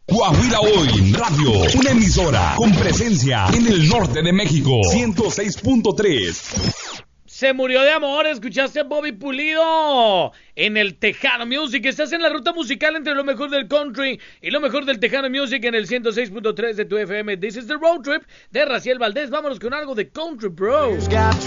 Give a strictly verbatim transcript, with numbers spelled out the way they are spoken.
Coahuila Hoy Radio, una emisora con presencia en el norte de México, ciento seis punto tres. Se murió de amor, escuchaste a Bobby Pulido en el Tejano Music. Estás en la ruta musical entre lo mejor del country y lo mejor del Tejano Music en el ciento seis punto tres de tu F M. This is the road trip de Raciel Valdés. Vámonos con algo de country, bro.